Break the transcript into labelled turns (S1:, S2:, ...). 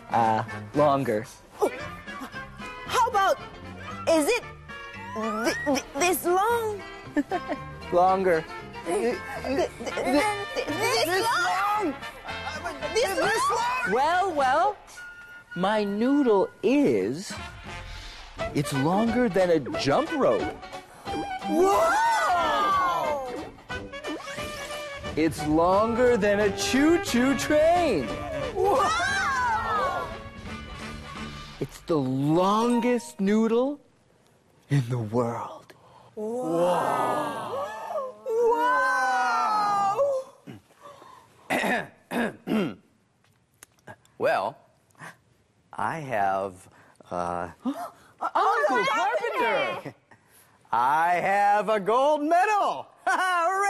S1: Longer.
S2: Oh, how about, is it this long?
S1: Longer.
S2: This long? This long?
S1: Well, my noodle is... It's longer than a jump rope.
S2: Whoa!
S1: It's longer than a choo-choo train.
S2: Wow!
S1: It's the longest noodle in the world.
S2: Wow!
S1: Well, I have... Uncle Carpenter! I have a gold medal!